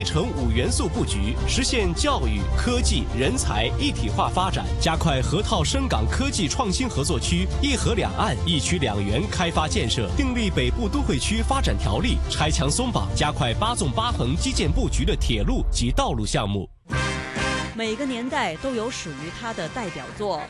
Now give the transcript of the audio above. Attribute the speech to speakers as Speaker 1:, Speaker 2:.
Speaker 1: 成5元素布局，实现教育、科技、人才一体化发展，加快河套深港科技创新合作区一河两岸一区两园开发建设，订立北部都会区发展条例，拆墙松绑，加快8纵8横基建布局的铁路及道路项目。
Speaker 2: 每个年代都有属于它的代表作，